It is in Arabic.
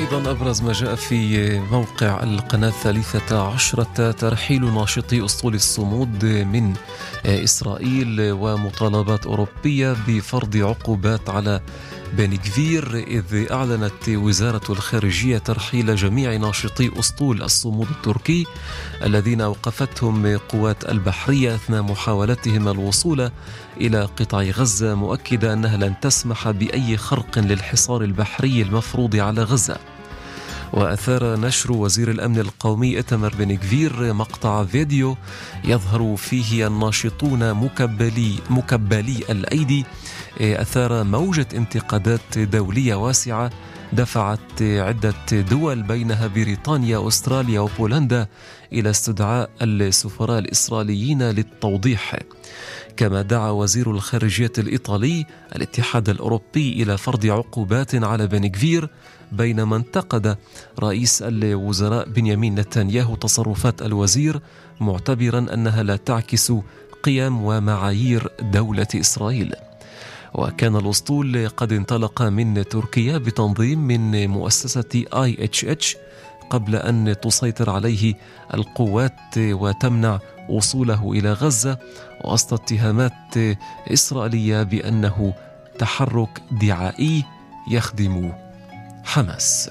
وأيضا أبرز ما جاء في موقع القناة 13 ترحيل ناشطي أسطول الصمود من إسرائيل ومطالبات أوروبية بفرض عقوبات على بن غفير، إذ أعلنت وزارة الخارجية ترحيل جميع ناشطي أسطول الصمود التركي الذين أوقفتهم قوات البحرية أثناء محاولتهم الوصول إلى قطاع غزة، مؤكدة أنها لن تسمح بأي خرق للحصار البحري المفروض على غزة. وأثار نشر وزير الأمن القومي إتمر بن غفير مقطع فيديو يظهر فيه الناشطون مكبلي الأيدي، أثار موجة انتقادات دولية واسعة دفعت عدة دول بينها بريطانيا أستراليا وبولندا إلى استدعاء السفراء الإسرائيليين للتوضيح. كما دعا وزير الخارجية الإيطالي الاتحاد الأوروبي إلى فرض عقوبات على بن غفير، بينما انتقد رئيس الوزراء بنيامين نتنياهو تصرفات الوزير، معتبرا أنها لا تعكس قيم ومعايير دولة إسرائيل. وكان الأسطول قد انطلق من تركيا بتنظيم من مؤسسة IHH قبل أن تسيطر عليه القوات وتمنع وصوله إلى غزة، وسط اتهامات إسرائيلية بأنه تحرك دعائي يخدم حماس.